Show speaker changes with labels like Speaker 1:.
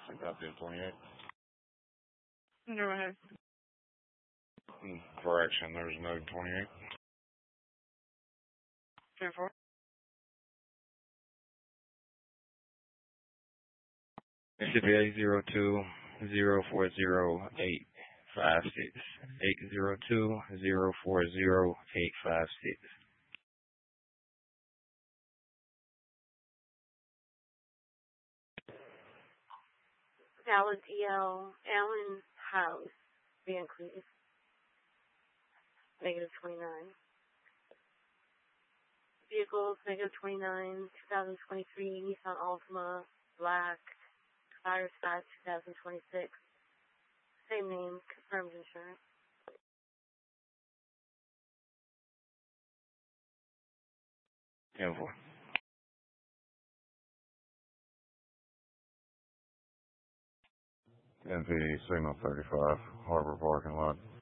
Speaker 1: Copy of 28.
Speaker 2: Go ahead.
Speaker 1: Correction, there's no 28.
Speaker 2: 24.
Speaker 3: It should be 802-040-856. 802-040-856.
Speaker 4: Dallas EL Allen House, Van Cleef, -29. Vehicles, -29, 2023 Nissan Altima, black, tire size 2026. Same name, confirmed insurance.
Speaker 3: 10-4.
Speaker 1: NV Signal 35, Harbor parking lot.